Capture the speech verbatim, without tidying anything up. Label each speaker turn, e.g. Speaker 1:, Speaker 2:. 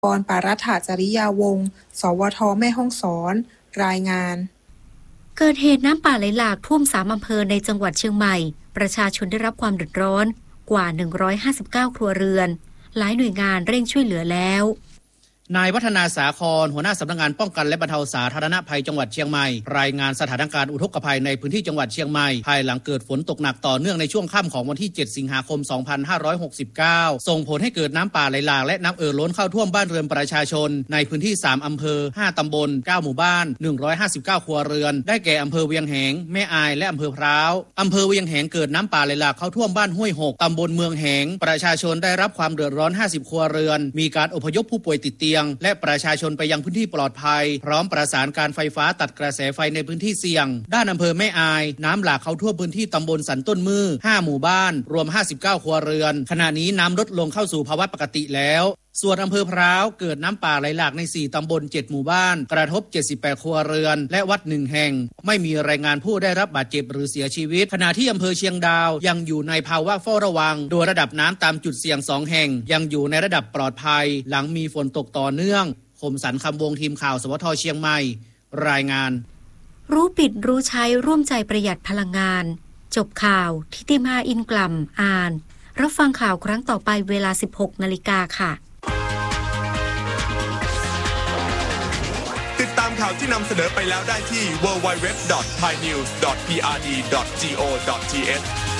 Speaker 1: กร ปารัฐจริยาวงศ์ สวท แม่ฮ่องสอน รายงาน
Speaker 2: เกิดเหตุน้ำป่าไหลหลากท่วมสามอำเภอในจังหวัดเชียงใหม่ประชาชนได้รับความเดือดร้อนกว่าหนึ่งร้อยห้าสิบเก้าครัวเรือนหลายหน่วยงานเร่งช่วยเหลือแล้ว
Speaker 3: นายวัฒนาสาครหัวหน้าสำนักงานป้องกันและบรรเทาสาธารณภัยจังหวัดเชียงใหม่รายงานสถานการณ์อุทกภัยในพื้นที่จังหวัดเชียงใหม่ภายหลังเกิดฝนตกหนักต่อเนื่องในช่วงค่ำของวันที่เจ็ดสิงหาคมสองพันห้าร้อยหกสิบเก้าส่งผลให้เกิดน้ำป่าไหลหลากและน้ำเอ่อล้นเข้าท่วมบ้านเรือนประชาชนในพื้นที่สามอำเภอห้าตำบลเก้าหมู่บ้านหนึ่งร้อยห้าสิบเก้าครัวเรือนได้แก่อำเภอเวียงแหงแม่อายและอำเภอพร้าวอำเภอเวียงแหงเกิดน้ำป่าไหลหลากเข้าท่วมบ้านห้วยหกตำบลเมืองแหงประชาชนได้รับความเดือดร้อนห้าสิบครัวเรือนมีการอพยพผู้ป่วยติดเตียงและประชาชนไปยังพื้นที่ปลอดภัยพร้อมประสานการไฟฟ้าตัดกระแสไฟในพื้นที่เสี่ยงด้านอำเภอแม่อายน้ำหลากเข้าท่วมพื้นที่ตำบลสันต้นมือห้าหมู่บ้านรวมห้าสิบเก้าครัวเรือนขณะนี้น้ำลดลงเข้าสู่ภาวะปกติแล้วส่วนอำเภอพร้าวเกิดน้ำป่าไหลหลากในสี่ตำบลเจ็ดหมู่บ้านกระทบเจ็ดสิบแปดครัวเรือนและวัดหนึ่งแห่งไม่มีรายงานผู้ได้รับบาดเจ็บหรือเสียชีวิตขณะที่อำเภอเชียงดาวยังอยู่ในภาวะเฝ้าระวังโดยระดับน้ำตามจุดเสี่ยงสองแห่งยังอยู่ในระดับปลอดภัยหลังมีฝนตกต่อเนื่องคมสันคำวงทีมข่าวสวทเชียงใหม่รายงาน
Speaker 2: รู้ปิดรู้ใช้ร่วมใจประหยัดพลังงานจบข่าวทิติมาอินกล่ำอ่านรับฟังข่าวครั้งต่อไปเวลา สิบหกนาฬิกา นค่ะ
Speaker 4: ติดตามข่าวที่นำเสนอไปแล้วได้ที่ ดับเบิลยู ดับเบิลยู ดับเบิลยู ดอท ไทยนิวส์ ดอท พี อาร์ ดี ดอท จี โอ ดอท ที เอช